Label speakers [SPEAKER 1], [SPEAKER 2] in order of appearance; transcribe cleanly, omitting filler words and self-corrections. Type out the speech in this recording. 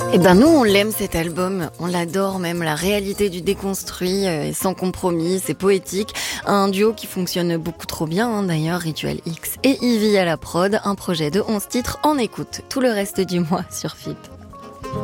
[SPEAKER 1] Eh ben nous on l'aime cet album, on l'adore même, la réalité du déconstruit est sans compromis, c'est poétique, un duo qui fonctionne beaucoup trop bien d'ailleurs, Rituel X et Ivy à la prod, un projet de 11 titres en écoute tout le reste du mois sur FIP.